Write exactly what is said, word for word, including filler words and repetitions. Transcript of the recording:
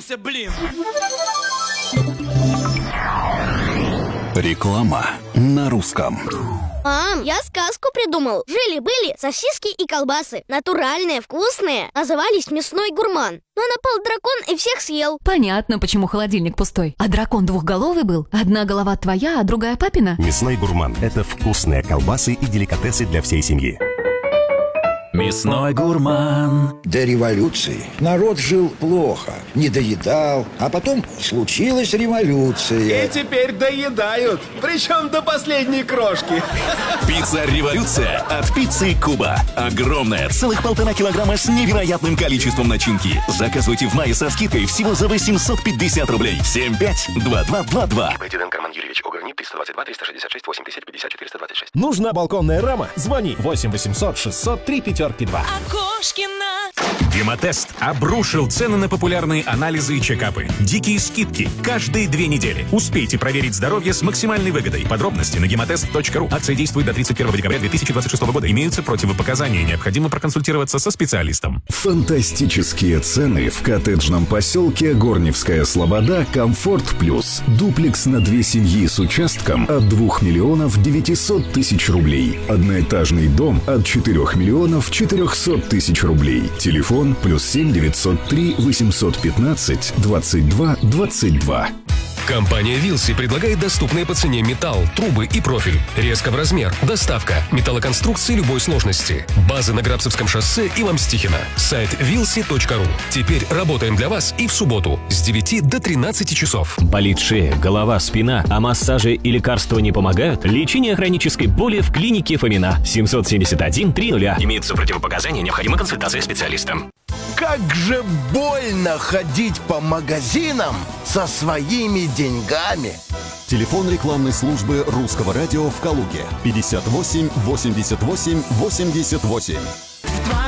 Заебался, блин! Реклама на русском. Мам, я сказку придумал. Жили-были сосиски и колбасы. Натуральные, вкусные. Назывались «Мясной гурман». Но напал дракон и всех съел. Понятно, почему холодильник пустой. А дракон двухголовый был? Одна голова твоя, а другая папина? Мясной гурман – это вкусные колбасы и деликатесы для всей семьи. Мясной гурман. До революции народ жил плохо, не доедал, а потом случилась революция. И теперь доедают, причем до последней крошки. Пицца-революция от пиццы Куба. Огромная, целых полтора килограмма с невероятным количеством начинки. Заказывайте в мае со скидкой всего за восемьсот пятьдесят рублей. семь пять два два два два. Карман Юрьевич, ОГРНИП триста двадцать два триста шестьдесят шесть восемь тысяч пятьдесят четыреста двадцать шесть. Нужна балконная рама? Звони восемь восемьсот шестьсот три пятерки два. Окошкина. Гемотест обрушил цены на популярные анализы и чекапы. Дикие скидки каждые две недели. Успейте проверить здоровье с максимальной выгодой. Подробности на гемотест точка ру. Акция действует до тридцать первого декабря две тысячи двадцать шестого года. Имеются противопоказания. Необходимо проконсультироваться со специалистом. Фантастические цены в коттеджном поселке Горневская Слобода «Комфорт Плюс». Дуплекс на две семьи с участком от двух миллионов девятисот тысяч рублей. Одноэтажный дом от четырех миллионов четырехсот тысяч рублей. Телефон плюс семь девятьсот три восемьсот пятнадцать двадцать два двадцать два. Компания Вилси предлагает доступные по цене металл, трубы и профиль. Резко в размер. Доставка. Металлоконструкции любой сложности. Базы на Грабцевском шоссе и Ломстихина. Сайт вилси точка ру. Теперь работаем для вас и в субботу с девяти до тринадцати часов. Болит шея, голова, спина, а массажи и лекарства не помогают? Лечение хронической боли в клинике Фомина. семьсот семьдесят один триста. Имеются противопоказания, необходима консультация специалиста. Как же больно ходить по магазинам со своими деньгами. Телефон рекламной службы Русского радио в Калуге пятьдесят восемь восемьдесят восемь восемьдесят восемь.